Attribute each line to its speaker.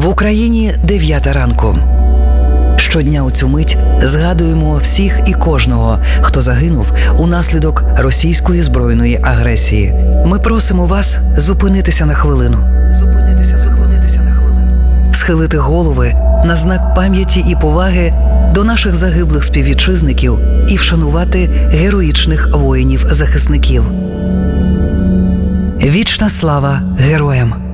Speaker 1: В Україні 9 ранку. Щодня у цю мить згадуємо всіх і кожного, хто загинув унаслідок російської збройної агресії. Ми просимо вас зупинитися на хвилину. Зупинитися на хвилину. Схилити голови на знак пам'яті і поваги до наших загиблих співвітчизників і вшанувати героїчних воїнів-захисників. Вічна слава героям!